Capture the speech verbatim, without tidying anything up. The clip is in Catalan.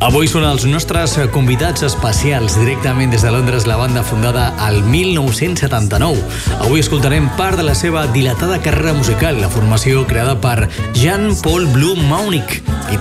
Avui són els nostres convidats especials directament des de Londres, la banda fundada al mil nou-cents setanta-nou. Avui escoltarem part de la seva dilatada carrera musical, la formació creada per Jan Paul Blue Maunik,